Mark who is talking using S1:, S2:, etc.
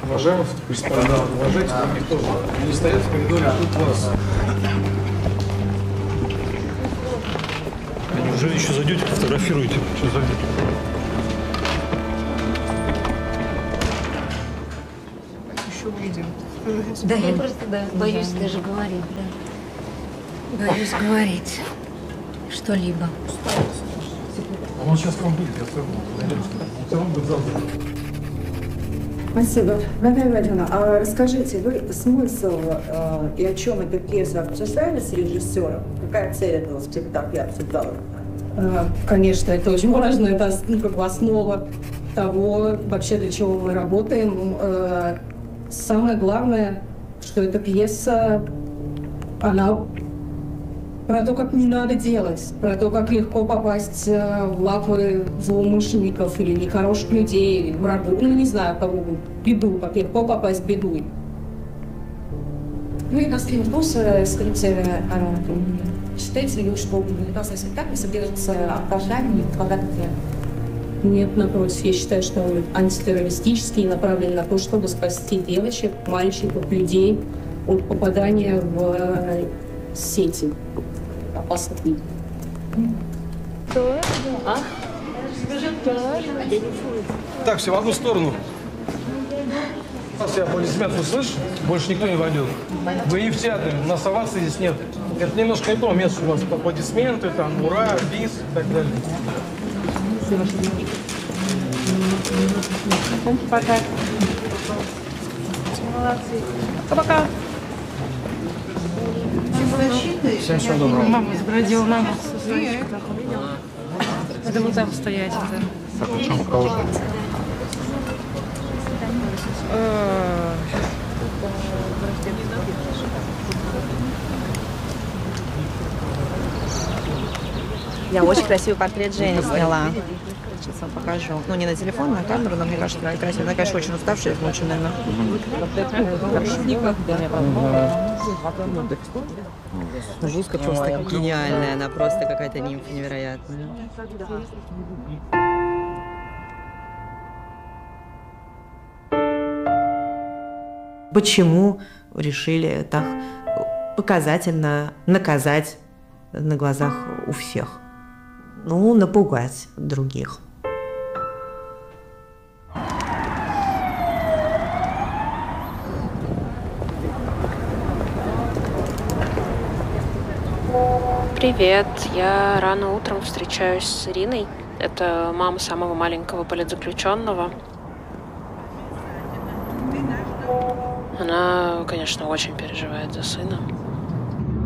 S1: Уважаемый господа, уважайте других тоже. Не стоят в коридоре, а тут вас.
S2: А неужели еще зайдете, фотографируете? Что зайдете?
S3: Еще увидим.
S4: Да, я просто боюсь даже говорить, да. Боюсь говорить что-либо.
S1: Он сейчас к вам будет, я все равно. Все равно будет завтра.
S5: Спасибо. Наталья Владимировна, а расскажите, вы смысл и о чем эта пьеса обсуждали с режиссером? Какая цель этого спектакля обсуждала?
S6: Конечно, это очень важно, это как бы основа того, вообще для чего мы работаем. Самое главное, что эта пьеса, она про то, как не надо делать, про то, как легко попасть в лапы злоумышленников или нехороших людей, или врагов, ну не знаю, кого, беду, как легко попасть в беду.
S5: Ну и последний вопрос, скажите, считаете ли вы, что прекрасный спектакль содержится оправданием богатых?
S6: Нет, напротив, я считаю, что он антитеррористический и направлен на то, чтобы спасти девочек, мальчиков, людей от попадания в сети опасных людей.
S1: Так, все в одну сторону. Сейчас я аплодисменты слышишь? Больше никто не войдет. Вы не в театре, у нас овации здесь нет. Это немножко не то место, у вас аплодисменты, там, ура, бис и так далее.
S3: Пока. Молодцы. Пока.
S1: Всем всего доброго.
S3: Мама сбродила нам. Это вот там стоять.
S2: Так, о чем кого ждать?
S7: Я очень красивый портрет Жени сняла. Сейчас вам покажу. Ну, не на телефон, на камеру, но мне кажется, она красивая. Она, конечно, очень уставшая, измученная. Жустка просто гениальная. Она просто какая-то нимфа невероятная. Почему решили так показательно наказать на глазах у всех? Ну, напугать других.
S8: Привет, я рано утром встречаюсь с Ириной. Это мама самого маленького политзаключенного. Она, конечно, очень переживает за сына.